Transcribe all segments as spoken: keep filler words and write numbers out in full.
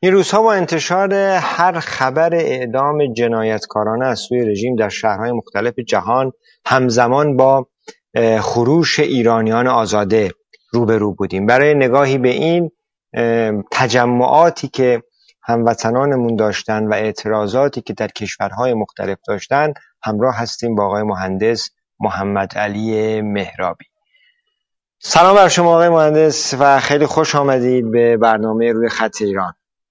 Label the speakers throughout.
Speaker 1: این روزها با انتشار هر خبر اعدام جنایتکارانه از سوی رژیم در شهرهای مختلف جهان همزمان با خروش ایرانیان آزاده روبرو بودیم. برای نگاهی به این تجمعاتی که هموطنانمون داشتن و اعتراضاتی که در کشورهای مختلف داشتن همراه هستیم با آقای مهندس محمد علی مهرابی. سلام بر شما آقای مهندس و خیلی خوش آمدید به برنامه روی خط ایران.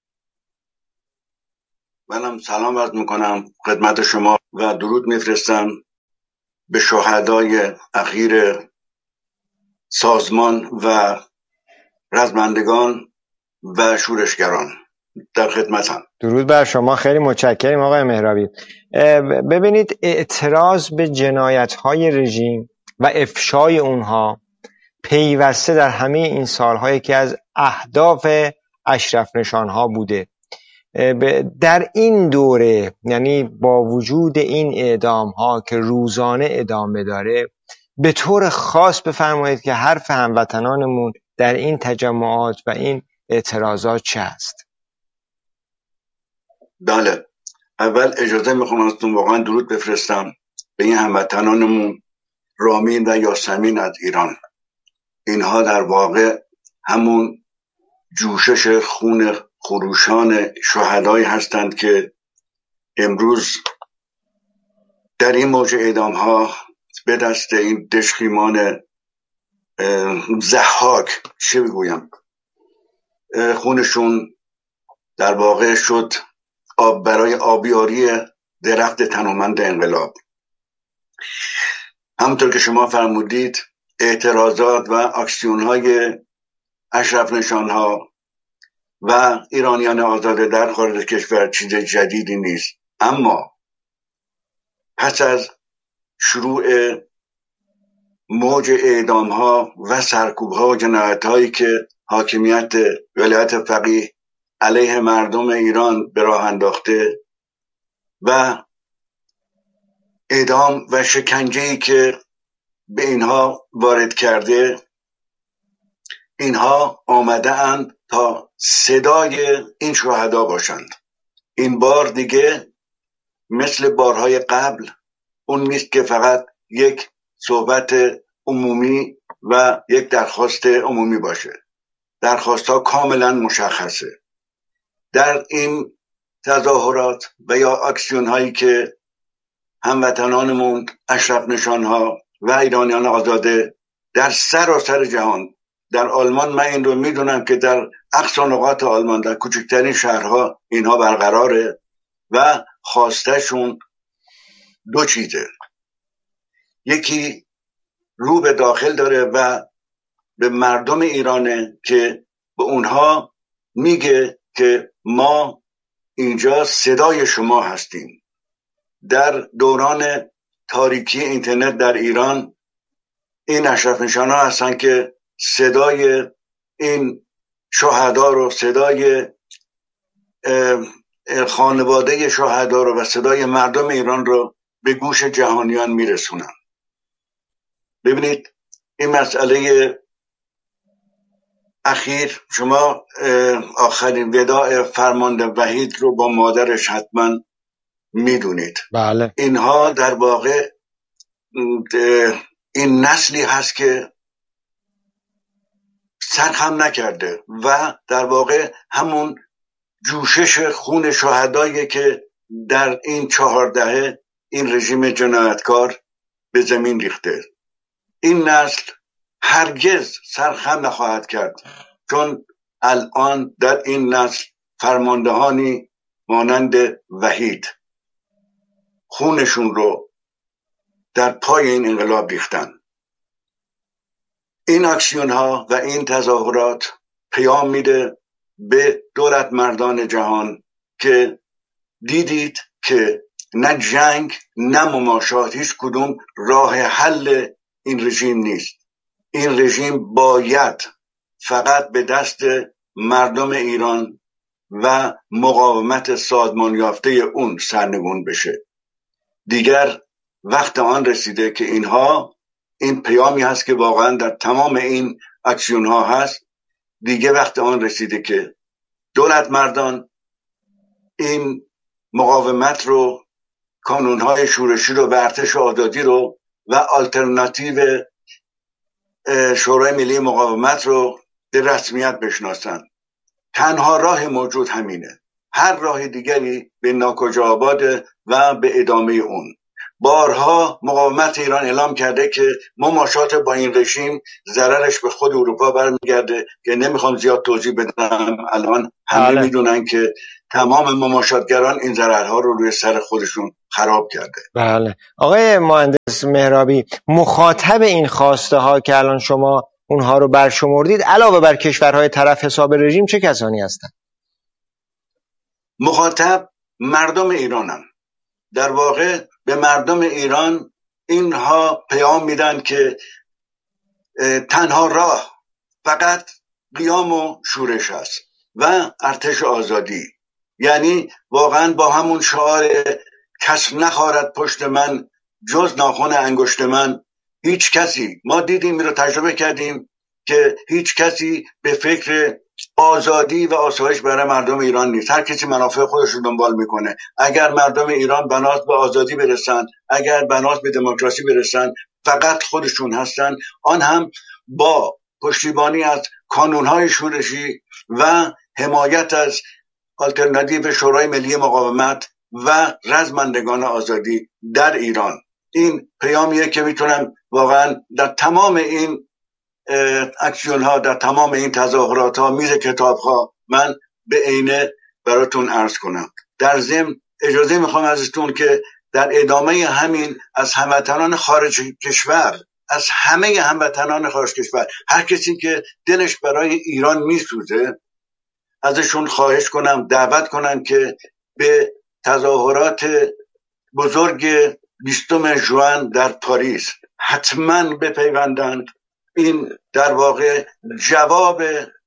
Speaker 2: منم سلام عرض میکنم خدمت شما و درود میفرستم به شهدای اخیر سازمان و رزمندگان و شورشگران. در خدمتم.
Speaker 1: درود بر شما، خیلی متشکریم آقای مهرابی. ببینید، اعتراض به جنایت‌های رژیم و افشای اونها پیوسته در همه این سال‌هایی که از اهداف اشرف نشان‌ها بوده. در این دوره، یعنی با وجود این اعدام‌ها که روزانه ادامه داره، به طور خاص بفرمایید که حرف هموطنانمون در این تجمعات و این اعتراضات چه است؟
Speaker 2: بله، اول اجازه میخوام ازتون واقعا درود بفرستم به این هموطنانمون رامین و یاسمین از ایران. اینها در واقع همون جوشش خون خروشان شهدایی هستند که امروز در این موج اعدام ها به دست این دشخیمان ضحاک چه بگویم خونشون در واقع شد آب برای آبیاری درخت تنومند انقلاب. همونطور که شما فرمودید، اعتراضات و اکسیون های اشرف نشان ها و ایرانیان آزاده در خارج کشور چیز جدیدی نیست، اما پس از شروع موج اعدام ها و سرکوب ها و جنایت هایی که حاکمیت ولایت فقیه علیه مردم ایران به راه انداخته و اعدام و شکنجه‌ای که به اینها وارد کرده، اینها آمده اند تا صدای این شهدا باشند. این بار دیگه مثل بارهای قبل اون نیست که فقط یک صحبت عمومی و یک درخواست عمومی باشه. درخواست ها کاملا مشخصه. در این تظاهرات و یا اکسیون هایی که هموطنانمون اشرف نشان ها و ایرانیان آزاده در سراسر جهان، در آلمان من این رو میدونم که در اقصی نقاط آلمان در کوچکترین شهرها اینها برقراره و خواستشون دو چیزه. یکی رو به داخل داره و به مردم ایرانه که به اونها میگه که ما اینجا صدای شما هستیم. در دوران تاریکی اینترنت در ایران این اشرف نشان ها هستن که صدای این شهدا رو، صدای خانواده شهدا رو و صدای مردم ایران رو به گوش جهانیان میرسونن. ببینید، این مسئله اخیر، شما آخرین وداع فرمانده وحید رو با مادرش حتما میدونید.
Speaker 1: بله.
Speaker 2: اینها در واقع این نسلی هست که سرخم نکرده و در واقع همون جوشش خون شهدایی که در این چهار دهه این رژیم جنایتکار به زمین ریخته. این نسل هرگز سرخم نخواهد کرد، چون الان در این نسل فرماندهانی مانند وحید خونشون رو در پای این انقلاب ریختن. این اکسیون ها و این تظاهرات پیام میده به دولت مردان جهان که دیدید که نه جنگ نه مماشات هیچ کدوم راه حل این رژیم نیست. این رژیم باید فقط به دست مردم ایران و مقاومت سازمان یافته اون سرنگون بشه. دیگر وقت آن رسیده که اینها، این پیامی هست که واقعا در تمام این اکسیون ها هست، دیگه وقت آن رسیده که دولت مردان این مقاومت رو، کانونهای شورشی رو و ارتش آزادی رو و آلترناتیو شورای ملی مقاومت رو به رسمیت بشناسن. تنها راه موجود همینه، هر راه دیگری به ناکجا آباده و به ادامه اون. بارها مقاومت ایران اعلام کرده که مماشات با این رژیم ضررش به خود اروپا برمیگرده که نمیخوام زیاد توضیح بدم. الان همه
Speaker 1: بله.
Speaker 2: میدونن که تمام مماشاتگران این ضررها رو روی سر خودشون خراب کرده.
Speaker 1: بله. آقای مهندس مهرابی، مخاطب این خواسته ها که الان شما اونها رو برشمردید علاوه بر کشورهای طرف حساب رژیم چه کسانی هستند؟
Speaker 2: مخاطب مردم ایرانم. در واقع به مردم ایران اینها پیام میدن که تنها راه فقط قیام و شورش است و ارتش آزادی. یعنی واقعا با همون شعار کس نخارد پشت من جز ناخن انگشت من، هیچ کسی، ما دیدیم رو تجربه کردیم که هیچ کسی به فکر آزادی و آسایش برای مردم ایران نیست. هر کسی منافع خودش رو دنبال میکنه. اگر مردم ایران بناست به آزادی برسن، اگر بناست به دموکراسی برسن، فقط خودشون هستن، آن هم با پشتیبانی از کانونهای شورشی و حمایت از آلترناتیو شورای ملی مقاومت و رزمندگان آزادی در ایران. این پیامیه که میتونم واقعا در تمام این اکسیون ها، در تمام این تظاهرات ها، میز کتاب ها من به عینه براتون عرض کنم. در ضمن اجازه میخوام ازتون که در ادامه همین از هموطنان خارج کشور، از همه هموطنان خارج کشور، هر کسی که دلش برای ایران میسوزه، ازشون خواهش کنم، دعوت کنم که به تظاهرات بزرگ بیستم ژوئن در پاریس حتما بپیوندند. این در واقع جواب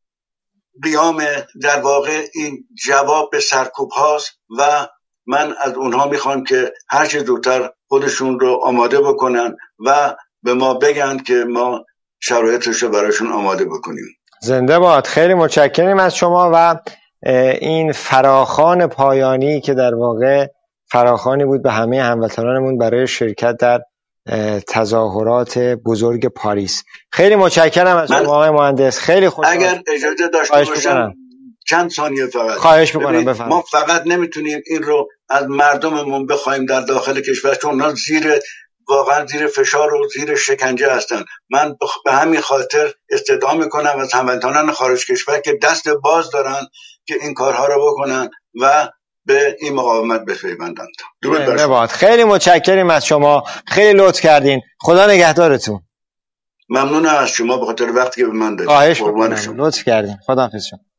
Speaker 2: قیام، در واقع این جواب به سرکوب هاست و من از اونها میخوام که هر چه زودتر خودشون رو آماده بکنن و به ما بگن که ما شرایطش رو براشون آماده بکنیم.
Speaker 1: زنده باد. خیلی متشکریم از شما و این فراخوان پایانی که در واقع فراخوانی بود به همه هموطنانمون برای شرکت در تظاهرات بزرگ پاریس. خیلی متشکرم از شما آقای مهندس. خیلی خوشحال.
Speaker 2: اگر اجازه داشته باشم چند ثانیه فقط
Speaker 1: خواهش میکنم بفرمایید.
Speaker 2: ما فقط نمیتونیم این رو از مردممون بخوایم در داخل کشور، چون اونا زیر واقعا زیر فشار و زیر شکنجه هستن. من به همین خاطر استدعا میکنم از هموطنان خارج کشور که دست باز دارن که این کارها رو بکنن و به این مقاومت بپیوندند. درود بر شما.
Speaker 1: خیلی متشکریم از شما، خیلی لطف کردین. خدا نگهدارتون.
Speaker 2: ممنونم از شما به خاطر وقتی که به من دادید.
Speaker 1: خواهش میکنم، لطف کردین. خداحافظ شما.